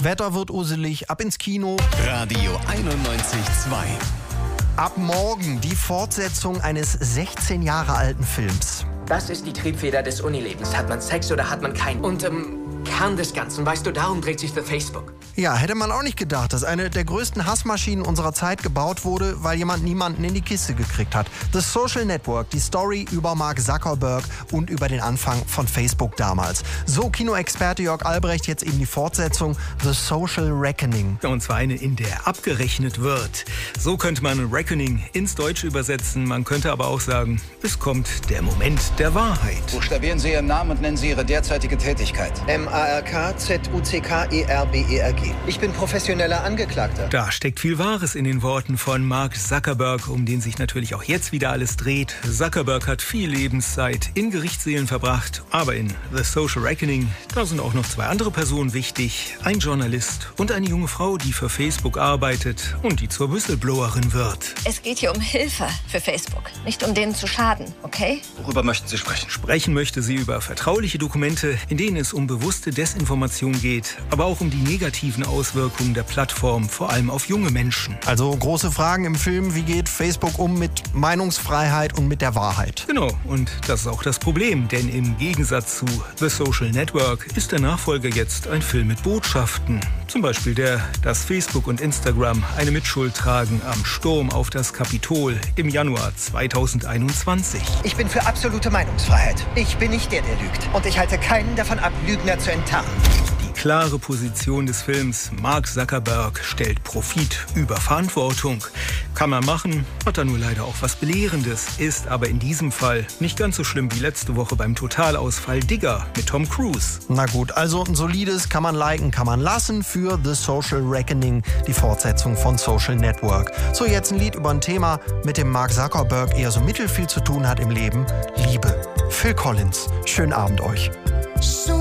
Wetter wird uselig, ab ins Kino. Radio 91.2. Ab morgen die Fortsetzung eines 16 Jahre alten Films. Das ist die Triebfeder des Unilebens. Hat man Sex oder hat man keinen? Und Kern des Ganzen, weißt du, darum dreht sich The Facebook. Ja, hätte man auch nicht gedacht, dass eine der größten Hassmaschinen unserer Zeit gebaut wurde, weil jemand niemanden in die Kiste gekriegt hat. The Social Network, die Story über Mark Zuckerberg und über den Anfang von Facebook damals. So Kinoexperte Jörg Albrecht, jetzt eben die Fortsetzung The Social Reckoning. Und zwar eine, in der abgerechnet wird. So könnte man Reckoning ins Deutsche übersetzen. Man könnte aber auch sagen, es kommt der Moment der Wahrheit. Buchstabieren Sie Ihren Namen und nennen Sie Ihre derzeitige Tätigkeit. MARKZUCKERBERG. Ich bin professioneller Angeklagter. Da steckt viel Wahres in den Worten von Mark Zuckerberg, um den sich natürlich auch jetzt wieder alles dreht. Zuckerberg hat viel Lebenszeit in Gerichtssälen verbracht, aber in The Social Reckoning, da sind auch noch zwei andere Personen wichtig. Ein Journalist und eine junge Frau, die für Facebook arbeitet und die zur Whistleblowerin wird. Es geht hier um Hilfe für Facebook, nicht um denen zu schaden, okay? Worüber möchten Sie sprechen? Sprechen möchte sie über vertrauliche Dokumente, in denen es um bewusste Desinformation geht, aber auch um die negativen Auswirkungen der Plattform, vor allem auf junge Menschen. Also große Fragen im Film, wie geht Facebook um mit Meinungsfreiheit und mit der Wahrheit? Genau, und das ist auch das Problem, denn im Gegensatz zu The Social Network ist der Nachfolger jetzt ein Film mit Botschaften. Zum Beispiel dass Facebook und Instagram eine Mitschuld tragen am Sturm auf das Kapitol im Januar 2021. Ich bin für absolute Meinungsfreiheit. Ich bin nicht der lügt. Und ich halte keinen davon ab, Lügner zu enttarnen. Die klare Position des Films, Mark Zuckerberg stellt Profit über Verantwortung. Kann man machen, hat er nur leider auch was Belehrendes, ist aber in diesem Fall nicht ganz so schlimm wie letzte Woche beim Totalausfall Digger mit Tom Cruise. Na gut, also ein solides kann man liken, kann man lassen für The Social Reckoning, die Fortsetzung von Social Network. So, jetzt ein Lied über ein Thema, mit dem Mark Zuckerberg eher so mittelfiel zu tun hat im Leben: Liebe. Phil Collins. Schönen Abend euch.